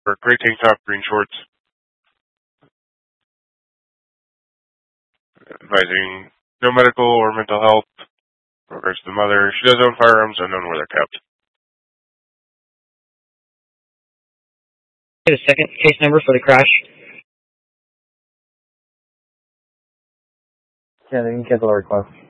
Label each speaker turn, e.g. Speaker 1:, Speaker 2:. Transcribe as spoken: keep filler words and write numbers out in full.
Speaker 1: Gray tank top, green shorts. Advising no medical or mental health. In regards to the mother, she does own firearms, unknown where they're kept.
Speaker 2: The second case number for the crash.
Speaker 3: Yeah, they can cancel the request.